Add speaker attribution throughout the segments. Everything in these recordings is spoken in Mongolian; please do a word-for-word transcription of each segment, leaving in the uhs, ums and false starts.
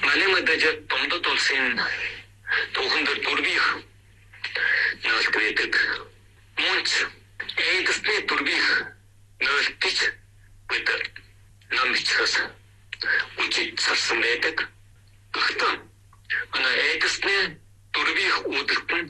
Speaker 1: Манай мэдээж томдод улсын түүхэнд дөрвих нөлт байдаг. Мөнч эдсний дөрвих нөлтөж бид намчхас үжид сарсан байдаг. Гэхдээ манай эдсний дөрвих үүдэлтэн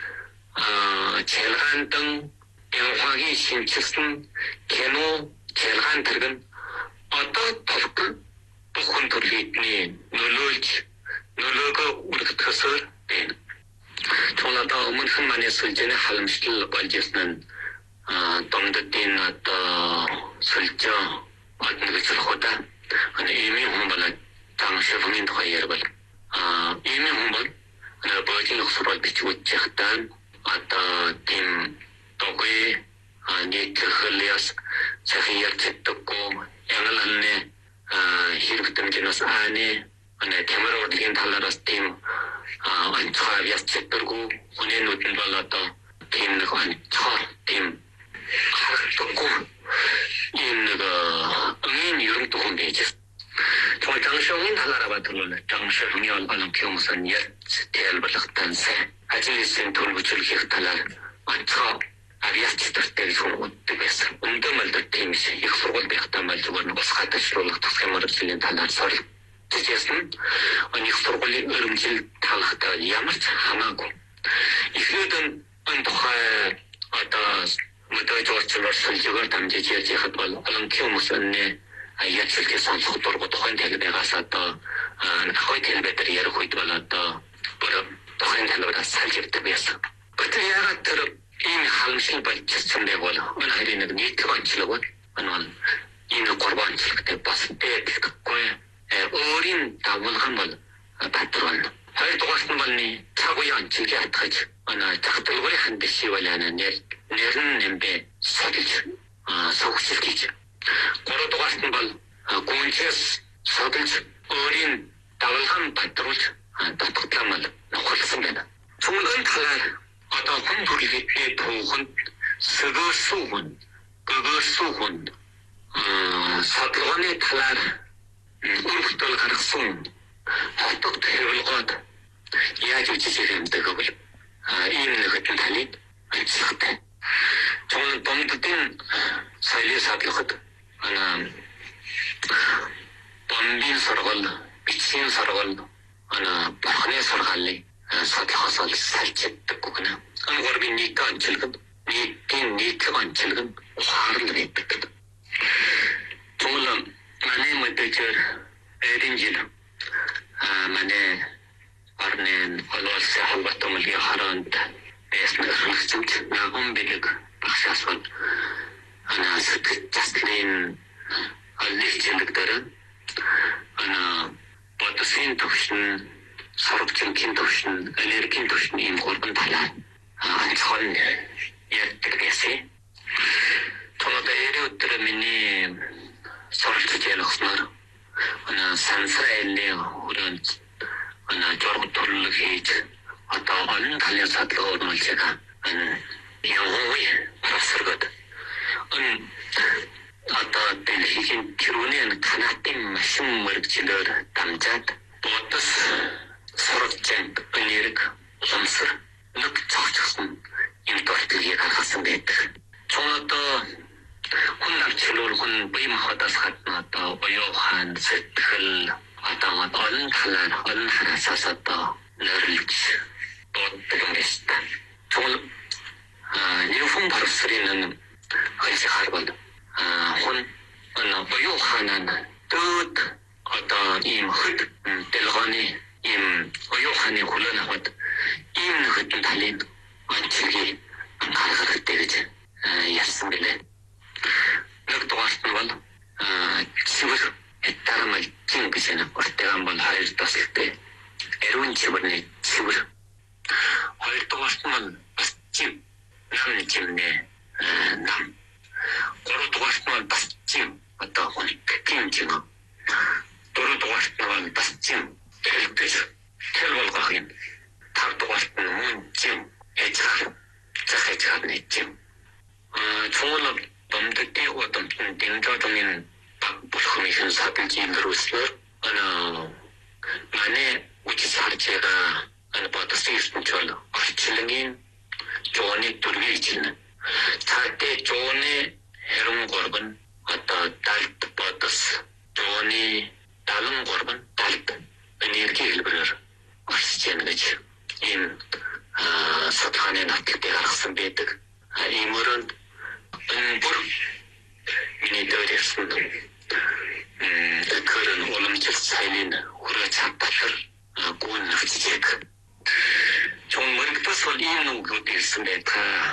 Speaker 1: аа чэлгандан яваагийн шинжилсэн кино чэлган тэргэн одоо толгой бүхэн төрлийн нөлөөлж нөлөөгөө үргэлжлөхөөр байна. Чулаада өмнөх манай сүлжээний халамжлал болж ирсэн нь домдодын одоо сүлжээ одны гэсрхуда аны имийн хүмүүс таамшигын тухай ярил. А имийн хүмүүс ана боожин усрол бичгүүч чахтан одоо тийм тогой ани тхэлиас цахиярчдаггүй яналанне хэрэгтэмжнээс ааны ана камеруудын талаараас тийм анцгаа яцдаггүй үнэнүүд нь бол одоо тийм нэг анцгаа тийм харагдаггүй энэ нэг энэ ерөнхий хүн байж. Тэгвэл 장시홍인 талаараа батлуул 장시홍이 얼마나 교무선 ярц 대알발лаг단세 아질리스는 돌부출기х талаар анцгаа авиацчдэртэй хүн үддэг байсан. Өндөөмөлдөр тийм шиг их сургууль байхдаа мал зүгээр бас хатачлуулах тусгай мөрөслийн талаар сорил. Тэжсэн их сургуулийн өрөмжил талхтаа ямар ч хамаагүй. Эхлээд энэ тухай одоо мэдээж орчуулсан сүлжээгээр дамжиж ярьж яхад бол олон хүмүүсэнэ аяцлыг сонсох дургуй тухайн талбайгаас одоо ахой талбайд ярих үед бол одоо бүр тухайн талбайгаас салжирдаг байсан. Гэтэл яагаад тэр ийм халамжлал болчихсон бэ бол энэ хоёрын нэг нийтлэг онцлог бол энэ энэ гурванчлогтэй бас бэтгэхгүй өөрийн давлган бол патрон. Хоёрдугаар нь бол нэг цагуян онцлог ятгаж энэ тахталгын хандши болоно нэр нэрн нэмбэ содж согсол гэж. Гуравдугаар нь бол гүнчээс содж өөрийн давлган патрулж татгатламал нөхөлсөн байна. Цөмөн талаар одоо хүн төрөлхий түүхэнд сэгөөсүүн гөгөөсүүн садлганы талаар үргэлжлэл гаргасан хотод хэвлэгод яаж үжиж ирэмдэг вэ? ийм нэг талыг ажигладаг. Цөмөн домддын соёлын садлахад ана бомбын сургал, бичгийн сургал, ана бурхны сургаалыг садлахаас ол салжиддаг гэнэ. Энэ гурвын нийт онцлог, нийтийн нийтлэг онцлог ухаарлал байдаг. Цөмөн манай мэдээчээр эдийн жил манай орны ололсын холбоотомлын хараанд байсан хэрэгцээнд нагон бэлэг багшаас бол ана сэтгэл заслын аллигчилэгдэр ана бодосын төвшин сарвчингийн төвшин энергийн төвшин ийм гурван талаар анцхан ярьдаг гэсэн. Тогтоо eerie өдөр миний суралцж ялгснаар ана сансрайлны хүрээнд ана жург төрлөг хийж одоо олон талын садлага өрнүүлж байгаа. Ана явууи просрогод ан одоо дэлхийн тэрүүний канатын машин мөрөгчлөөр дамжаад бодос сурагчид энерги ламсар нэг цогцсон юм тохиолдлыг харсан байдаг. Цоното хүн авчлуул хүн бие махбодос гадна одоо оюу хаан сэтгэл одоо олон талаар олон хараасаас одоо нөрлөж боддог юм байна. Цон Юуфун парсрин хайлт харбал хүн оюу хаанаа дүүд одоо ийм хөд дэлгооны ийм оюу хааны хүлээн аваад ийм хөдөн талын онцлогийг анхаарахтай гэж ярьсан билээ. Нэгдүгээрт нь бол цэвэр этармал чин гэж нэг уртаган бол хоёр тасалтай эрүүн цэвэрний цэвэр. Хоёрдугаарт нь бол бас чин эрүүн чимнээ нам. Гуравдугаарт нь бол бас чин одоо хүн гин чин. Дөрөвдугаарт нь бол бас чин хэлбэж тэл болгох юм. Тавдугаарт нь мөн чин ээжхэр захиж нэг чин. Цоолог домддгийн удамтны дэмжөөдмийн бүлхмийн садлын дөрвслэр ана манай үжис харж байгаа аны бодсон ертөнц бол орчлонгийн жооны дүргийг чинь цаатай жооны хэрэн горбон одоо далд бодос жооны далан горбон далд энерги хэлбэрээр орсож байна гэж ийм судалгааны нотолтыг гаргасан байдаг. Ийм өрөөнд бүр миний дэвэрсэн 그런 오름질 사이는 우리가 잡다들 구원 납치책 정말 또 이는 것도 있습니다.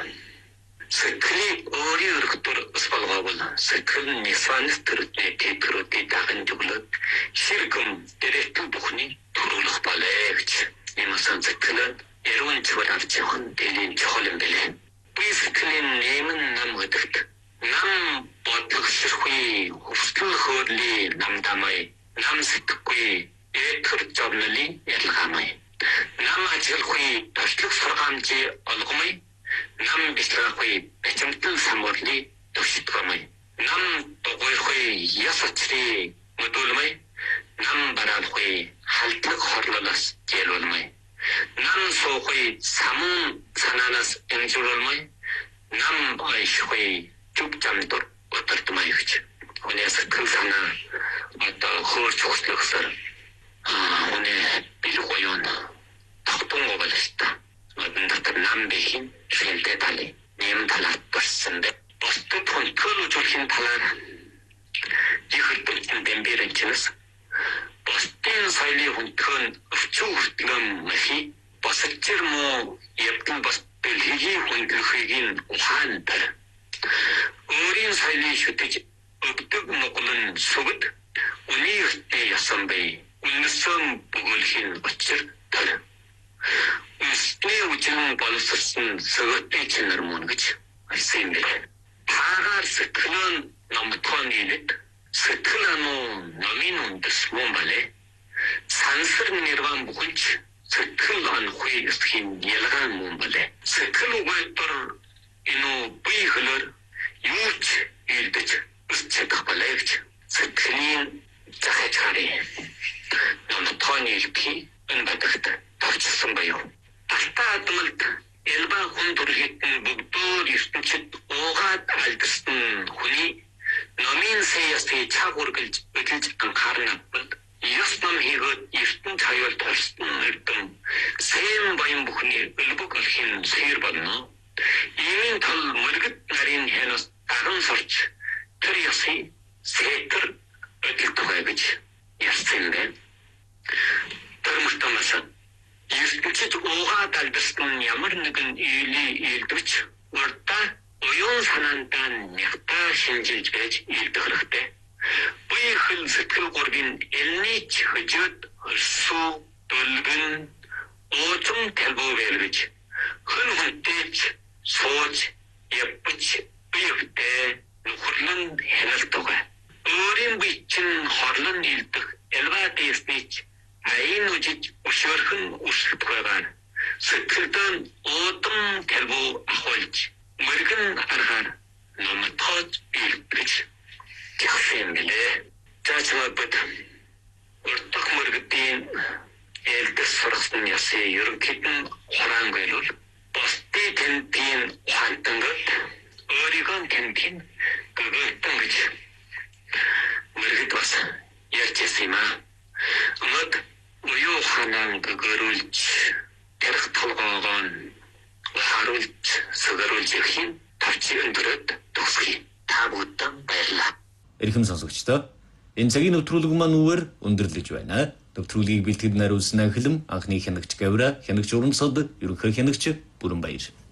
Speaker 1: 스크린 어리를 것들 스발가고는 스크린 미산스트를 때 대표로 대다한 적을 실금 데레트 부분이 도로를 발에 그치 이무선 스크린 에로운 집을 앞지 혼대린 저걸은 belé 스크린 네임은 남거든 남 бодлогширхүй хөвсгөл хөөдлийн нам дамай нам сэтгэхгүй этэр жавнали ялгаамай нам ажилгүй төрчлөг сургаамжи олгомой нам бисрахгүй бачимтал самуурли төвшитгомой нам дугуйргүй ясачри мөдөлмай нам бараалгүй халтлаг хорлолоос жээлүүлмай нам суухүй самун санаанаас эмжүүлмай нам айшгүй 죽잠도 어떨때만 이거지. 오늘서 큰 사나 어떤 허울 죽슬럭설 아 오늘 비르고연 덕동거 걸렸다. 어떤 덕들 남배hin 쉴때 달리 님 달라 버스인데 버스폰 털로 줄긴 달라나 이걸 또 뱀비를 지냈어. 버스텐 사이리 혼큰 өвчүүртгэн махи босчир мо ептэн бостэл хийгийн хүндлэхийг ухаантай өөрийн соёлыг шүтэж өгдөг Монголын сүгд үний өртөө ясан бай үнэсэн бүгэлхийн учир төр үстэй үжин боловсрсон сөгөтэй чанар мөн гэж хэлсэн юм. Таагаар сэтгэлэн номтон нийлэд сэтгэл ануу номын үндэс мөн балэ сансар нэрван бүхэлж сэтгэл анхуй эсхийн ялгаан мөн балэ сэтгэл үгээр ину бийхлэр юуч илдэж үсчэх балайгч сэтгэлийн захачаарэ номтон илпи энэ бадагт тавчсан баяв. Талтаа адмалд элба хүн төрхитэн бүгдөө ертөнцид уугаад алдсан хүний номын саясны цаг үргэлж өдөлж анхаарна. Ёс ном хийгээд ертөнц хаяал тарсан эрдэм сэм баян бүхний өлбөг олхийн сэр болно. Ийм тал мөргөд нарийн хянаас аган сорч тэр ясны сэтэр өдөлтгөө гэж ярьсан байна. Тэр мөртөөс ертөнцид уугаад алдсан ямар нэгэн ийли ийдвч урдаа уян санаандаа нягтаа шинжилж байж ийдэх хэрэгтэй. Буй хэл сэтгэл гургийн элний чөжөд өрсөө дөлгөн уутам талбуу байлгаж хүн хүнтэйч сууж явж биевтэй нөхөрлөн хяналтдаг. Өөрийн бичин хорлон нийлдэх элватисныч айн үжиж өшөөрхөн үсэлдэх байгаа. Сэтгэлдэн уутам талбуу ахуулж мөргөн аргаар номтож илтгэж яхсан билээ. Цаашаа бод урдах мөргөдийн элдэс сургасан ясээ ерөнхийдэн хураангайлуул бости тентийн ухаантангад өөрийгөө тентийн гэгэтэн гэж мөргөд бас ярьчихсан юм аа. Мод уяу ханаан гэгэрүүлж тэрх толгоогоо харуулж сөгөрүүлж ихийн тавчиг өндөрөд төгсгий. Та бүдэн баярлаа.
Speaker 2: Эрхэм сонсогчдоо энэ цагийн нэвтрүүлэг маань үүгээр өндөрлөж байна. Нэвтрүүлгийг бэлтгэд найруулсан Ахилм, анхны хянагч Гавра, хянагч Урамсад, ерөнхий хянагч Бүрэнбаяр.